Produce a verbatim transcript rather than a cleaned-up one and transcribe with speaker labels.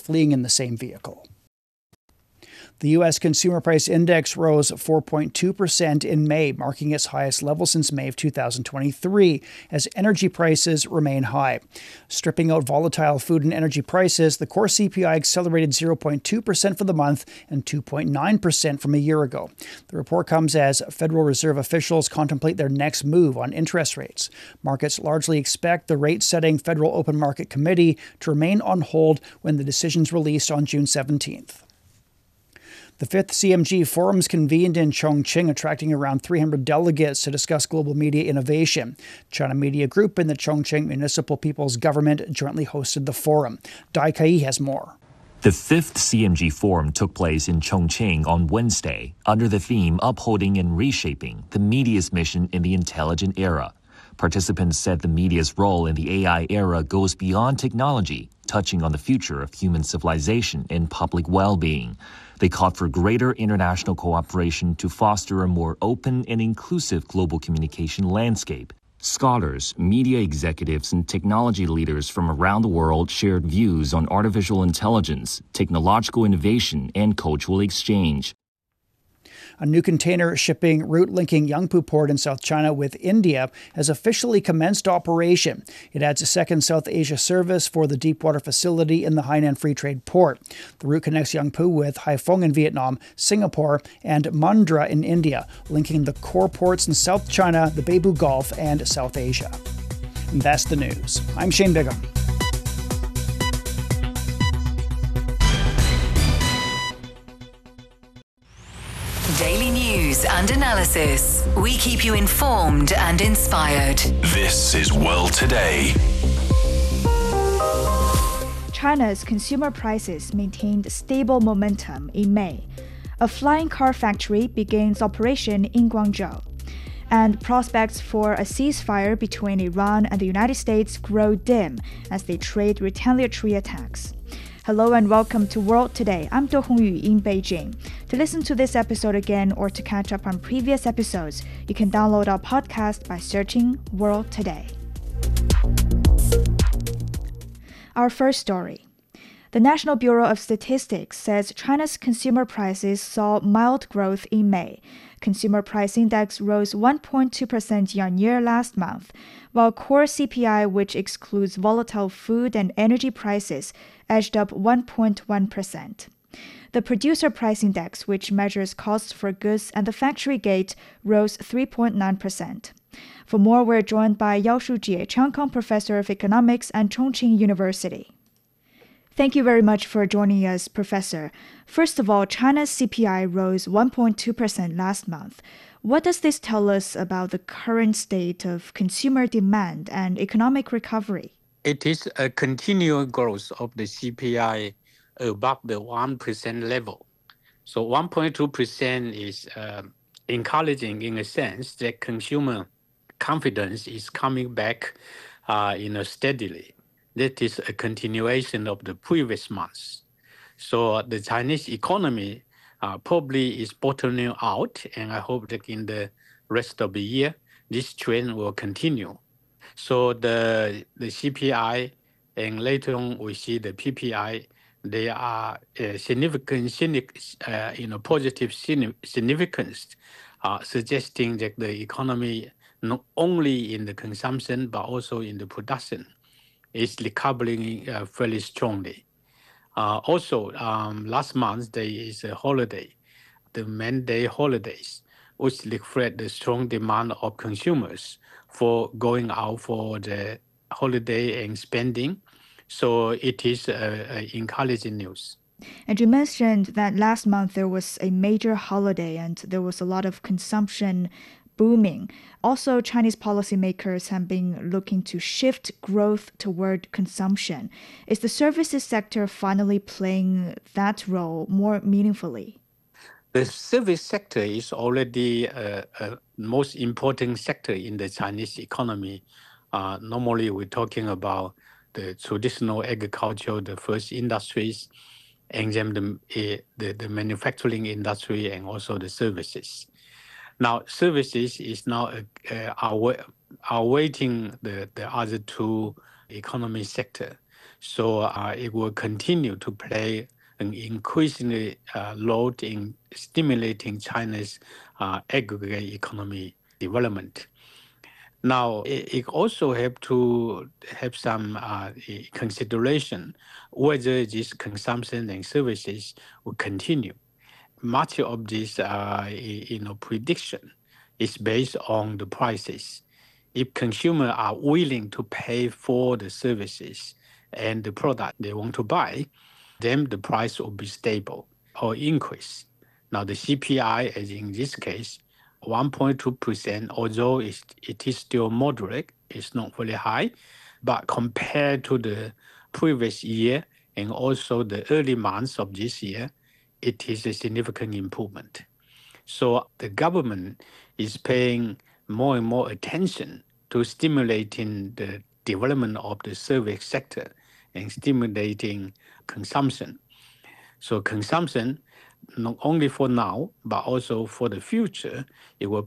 Speaker 1: fleeing in the same vehicle. The U S Consumer Price Index rose four point two percent in May, marking its highest level since May of two thousand twenty-three, as energy prices remain high. Stripping out volatile food and energy prices, the core C P I accelerated zero point two percent for the month and two point nine percent from a year ago. The report comes as Federal Reserve officials contemplate their next move on interest rates. Markets largely expect the rate-setting Federal Open Market Committee to remain on hold when the decision's released on June seventeenth. The fifth C M G Forums convened in Chongqing, attracting around three hundred delegates to discuss global media innovation. China Media Group and the Chongqing Municipal People's Government jointly hosted the forum. Dai Kai has more.
Speaker 2: The fifth C M G Forum took place in Chongqing on Wednesday under the theme Upholding and Reshaping the Media's Mission in the Intelligent Era. Participants said the media's role in the A I era goes beyond technology, touching on the future of human civilization and public well-being. They called for greater international cooperation to foster a more open and inclusive global communication landscape. Scholars, media executives, and technology leaders from around the world shared views on artificial intelligence, technological innovation, and cultural exchange.
Speaker 1: A new container shipping route linking Yangpu Port in South China with India has officially commenced operation. It adds a second South Asia service for the deepwater facility in the Hainan Free Trade Port. The route connects Yangpu with Haiphong in Vietnam, Singapore, and Mundra in India, linking the core ports in South China, the Beibu Gulf, and South Asia. And that's the news. I'm Shane Bigham.
Speaker 3: Daily news and analysis. We keep you informed and inspired.
Speaker 4: This is World Today.
Speaker 5: China's consumer prices maintained stable momentum in May. A flying car factory begins operation in Guangzhou. And prospects for a ceasefire between Iran and the United States grow dim as they trade retaliatory attacks. Hello and welcome to World Today. I'm Do Hongyu in Beijing. To listen to this episode again or to catch up on previous episodes, you can download our podcast by searching World Today. Our first story. The National Bureau of Statistics says China's consumer prices saw mild growth in May. Consumer price index rose one point two percent year-on-year last month, while core C P I, which excludes volatile food and energy prices, edged up one point one percent. The producer price index, which measures costs for goods and the factory gate, rose three point nine percent. For more, we're joined by Yao Shujie, Cheung Kong Professor of Economics at Chongqing University. Thank you very much for joining us, Professor. First of all, China's C P I rose one point two percent last month. What does this tell us about the current state of consumer demand and economic recovery?
Speaker 6: It is a continual growth of the C P I above the one percent level. So one point two percent is uh, encouraging in a sense that consumer confidence is coming back uh, you know, steadily. That is a continuation of the previous months. So the Chinese economy uh, probably is bottoming out, and I hope that in the rest of the year, this trend will continue. So the the C P I, and later on we see the P P I, they are uh, significant, uh, you know, positive significance, uh, suggesting that the economy, not only in the consumption, but also in the production, is recovering uh, fairly strongly. Uh, also, um, last month there is a holiday, the Man-Day holidays, which reflect the strong demand of consumers for going out for the holiday and spending. So it is uh, uh, encouraging news.
Speaker 5: And you mentioned that last month there was a major holiday and there was a lot of consumption booming. Also, Chinese policymakers have been looking to shift growth toward consumption. Is the services sector finally playing that role more meaningfully?
Speaker 6: The service sector is already a, a most important sector in the Chinese economy. Uh, normally, we're talking about the traditional agriculture, the first industries, and then the, the, the manufacturing industry, and also the services. Now, services is now uh, uh, awaiting the, the other two economy sector. So uh, it will continue to play an increasingly uh, role in stimulating China's uh, aggregate economy development. Now, it, it also have to have some uh, consideration whether this consumption and services will continue. Much of this, uh, you know, prediction is based on the prices. If consumers are willing to pay for the services and the product they want to buy, then the price will be stable or increase. Now, the C P I, as in this case, one point two percent, although it's, it is still moderate, it's not very high, but compared to the previous year and also the early months of this year, it is a significant improvement. So the government is paying more and more attention to stimulating the development of the service sector and stimulating consumption. So consumption, not only for now, but also for the future, it will